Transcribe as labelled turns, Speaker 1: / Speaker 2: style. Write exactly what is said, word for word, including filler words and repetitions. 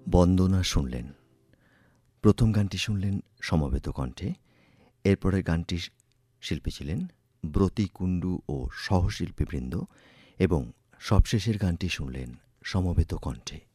Speaker 1: বন্দনা শুনলেন। প্রথম গানটি শুনলেন সমবেত কণ্ঠে। এরপরের গানটির শিল্পী ছিলেন ব্রতী কুণ্ডু ও সহশিল্পীবৃন্দ এবং সবশেষের গানটি শুনলেন সমবেত কণ্ঠে।